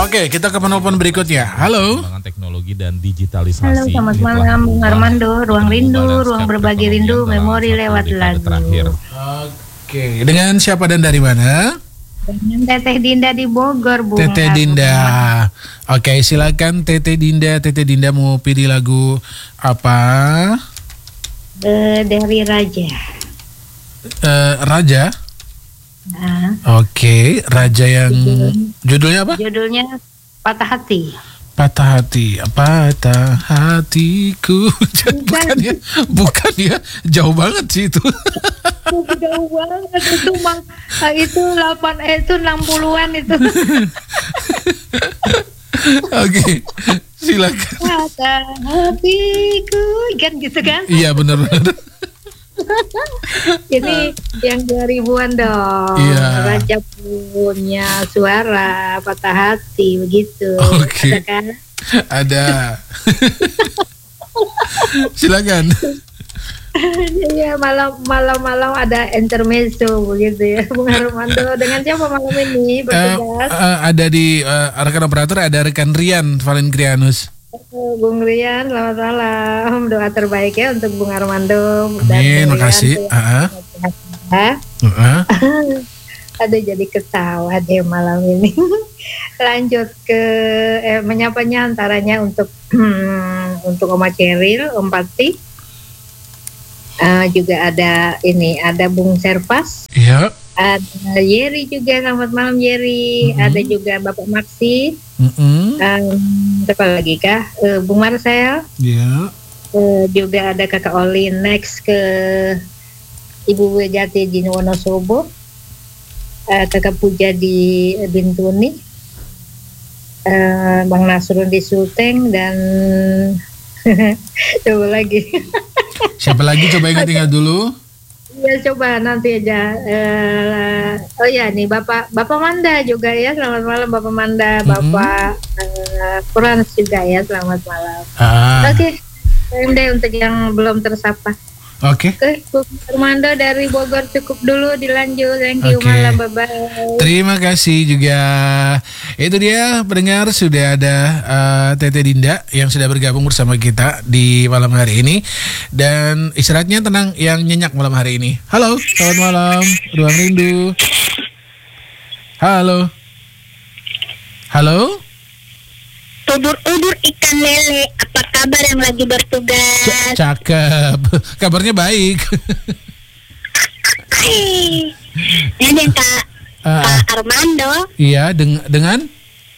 Oke, kita ke penelpon berikutnya. Halo. Teknologi dan digitalisasi. Halo, selamat malam Bung Armando. Ruang rindu, ruang berbagi rindu, memori lewat lagu. Oke, dengan siapa dan dari mana? Dengan Teteh Dinda di Bogor, Bung. Teteh Dinda. Oke, silakan Teteh Dinda. Teteh Dinda mau pilih lagu apa? Dari Raja. Raja. Nah, Oke, Raja yang judulnya apa? judulnya Patah Hati. Patah hati, patah hatiku. Bukan ya, jauh banget sih itu. Jauh banget itu mang. Itu 60-an itu. Oke, silakan. Patah hatiku, kan gitu kan? Iya benar-benar. Ini yang 2000-an dong. Iya. Raja punya suara patah hati begitu. Oke. Ada kan? Ada. Silakan. Iya, malam ada intermezzo begitu ya, Bung Armando. Dengan siapa malam ini bertugas? Ada di rekan operator, ada rekan Rian Valengrianus. Bung Rian, selamat malam. Doa terbaik ya untuk Bung Armando. Amin, makasih. Aduh, jadi ketawa deh malam ini. Lanjut ke menyapanya antaranya untuk untuk Oma Ceril, Om Pati. Juga ada Bung Serpas. Iya. Ada Yeri juga, selamat malam Yeri. Ada juga Bapak Maksi. Apa lagi kah? Bung Marcel. Iya. Juga ada Kakak Oli. Next ke Ibu Wejati di Wonosobo. Kakak Puja di Bintuni. Bang Nasrun di Sulteng dan coba lagi. Siapa lagi? Coba ingat-ingat dulu. Ya coba nanti aja. Oh ya nih Bapak Manda juga ya, selamat malam Bapak Manda. Bapak Frans juga ya, selamat malam. Oke, PMD untuk yang belum tersapa. Oke. Bung Armando dari Bogor cukup dulu, dilanjut. Thank you, malam, bye-bye. Terima kasih juga. Itu dia pendengar, sudah ada Teteh Dinda yang sudah bergabung bersama kita di malam hari ini. Dan istirahatnya tenang yang nyenyak malam hari ini. Halo, selamat malam, Ruang Rindu. Halo. Halo. Udur-udur ikan lele, apa kabar yang lagi bertugas? Cakep, kabarnya baik. Ini Kak Armando. Iya, dengan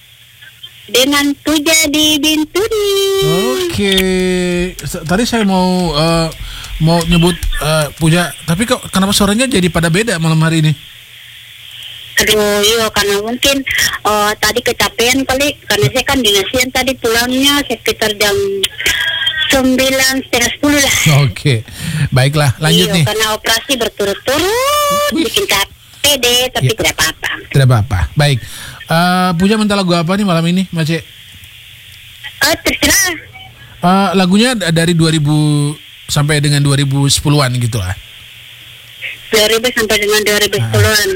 Puja di Bintuni. Oke, tadi saya mau nyebut Puja, tapi kok kenapa suaranya jadi pada beda malam hari ini? Aduh, iya karena mungkin tadi kecapean kali, karena saya kan dinasian tadi pulangnya sekitar jam 9:30 lah. Oke, baiklah lanjut nih. Karena operasi berturut-turut bikin capek deh, tapi tidak apa-apa. Tidak apa-apa. Baik, Puja minta lagu apa nih malam ini, Mace? Terserah. Lagunya dari 2000 sampai dengan 2010-an gitu lah. 2000 sampai dengan 2010-an.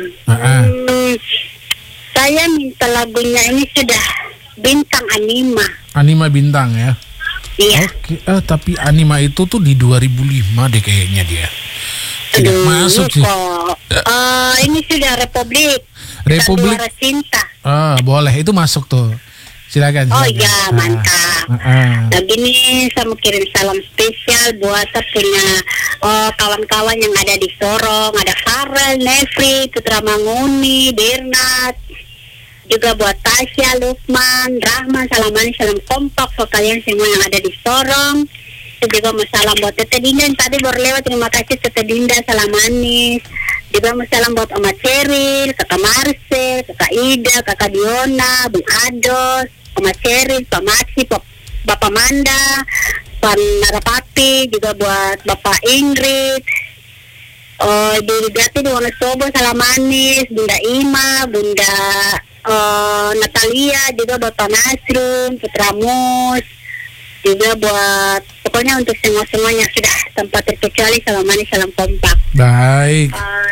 Saya minta lagunya ini sudah Bintang Anima. Anima Bintang ya. Iya. Oke, tapi Anima itu tuh di 2005 deh kayaknya dia. Tidak masuk sih. Ini sudah Republik Suara Cinta. Boleh, itu masuk tuh. Silakan. Oh iya, mantap. Nah gini, saya mau kirim salam spesial buat punya kawan-kawan yang ada di Sorong. Ada Farel, Nefri, Putra Manguni, Dirnat. Juga buat Tasya, Lukman, Rahman, salam manis, salam kompak buat kalian semua yang ada di Sorong. Saya juga mau salam buat Teteh Dinda yang tadi baru lewat. Terima kasih Teteh Dinda, salam manis. Juga mau salam buat Oma Ceril, Kakak Marcel, Kakak Ida, Kakak Diona, Bung Ados, Oma Ceril, Pak Maksi, Bapak Manda, Pak Narapati, juga buat Bapak Ingrid, di Jati di Wonosobo, salam manis, Bunda Ima, Bunda Natalia, juga Bapak Nasrun, Putra Mus, juga buat pokoknya untuk semua-semuanya sudah tanpa terkecuali salam manis, salam kompak. Baik.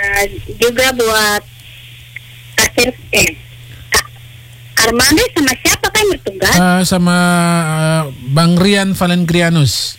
Juga buat Kak Armando sama siapa? Sama Bang Rian Valengrianus.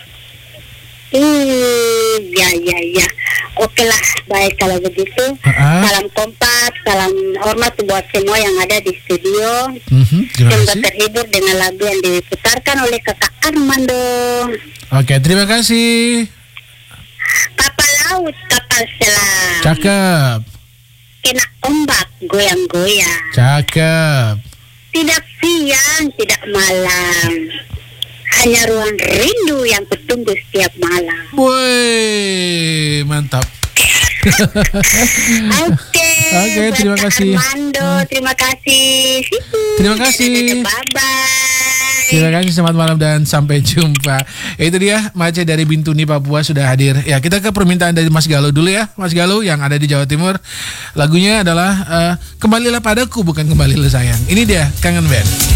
Ya. Oke lah, baik kalau begitu. Salam kompak, salam hormat buat semua yang ada di studio. Semoga terhibur dengan lagu yang diputarkan oleh Kakak Armando. Oke, terima kasih. Kapal laut, kapal selam. Cakep. Kena ombak, goyang-goyang. Cakep. Tidak siang, tidak malam. Hanya ruang rindu yang kutunggu setiap malam. Woi, mantap. Oke, terima kasih. Armando, terima kasih. Terima kasih. Bye-bye. Terima kasih, selamat malam dan sampai jumpa. Itu dia Mace dari Bintuni, Papua sudah hadir. Ya, kita ke permintaan dari Mas Galuh dulu ya. Mas Galuh yang ada di Jawa Timur. Lagunya adalah Kembalilah Padaku, bukan Kembalilah Sayang. Ini dia, Kangen Band.